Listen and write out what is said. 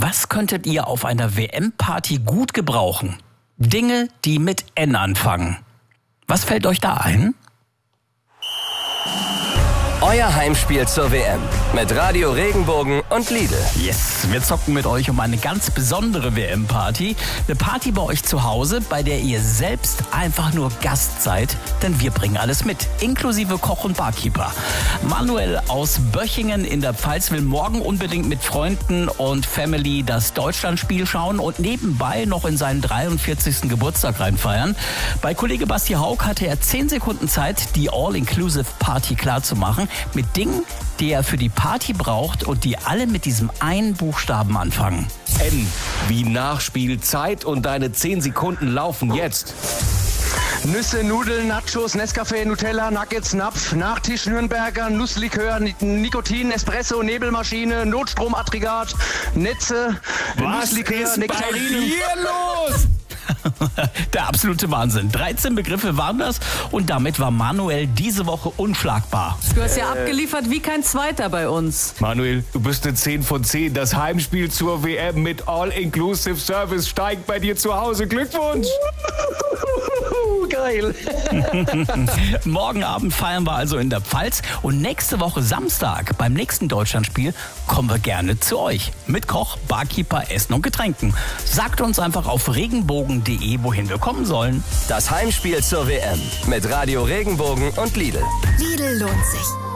Was könntet ihr auf einer WM-Party gut gebrauchen? Dinge, die mit N anfangen. Was fällt euch da ein? Euer Heimspiel zur WM mit Radio Regenbogen und Lidl. Yes, wir zocken mit euch um eine ganz besondere WM-Party. Eine Party bei euch zu Hause, bei der ihr selbst einfach nur Gast seid, denn wir bringen alles mit, inklusive Koch und Barkeeper. Manuel aus Böchingen in der Pfalz will morgen unbedingt mit Freunden und Family das Deutschlandspiel schauen und nebenbei noch in seinen 43. Geburtstag reinfeiern. Bei Kollege Basti Haug hatte er 10 Sekunden Zeit, die All-Inclusive-Party klarzumachen, mit Dingen, die er für die Party braucht und die alle mit diesem einen Buchstaben anfangen. N wie Nachspielzeit und deine 10 Sekunden laufen jetzt. Nüsse, Nudeln, Nachos, Nescafé, Nutella, Nuggets, Napf, Nachtisch, Nürnberger, Nusslikör, Nikotin, Espresso, Nebelmaschine, Notstromaggregat, Netze, Nusslikör, Nektarinen. Hier los? Der absolute Wahnsinn. 13 Begriffe waren das und damit war Manuel diese Woche unschlagbar. Du hast ja abgeliefert wie kein Zweiter bei uns. Manuel, du bist eine 10 von 10. Das Heimspiel zur WM mit All-Inclusive Service steigt bei dir zu Hause. Glückwunsch! Geil. Morgen Abend feiern wir also in der Pfalz und nächste Woche Samstag beim nächsten Deutschlandspiel kommen wir gerne zu euch. Mit Koch, Barkeeper, Essen und Getränken. Sagt uns einfach auf regenbogen.de, wohin wir kommen sollen. Das Heimspiel zur WM mit Radio Regenbogen und Lidl. Lidl lohnt sich.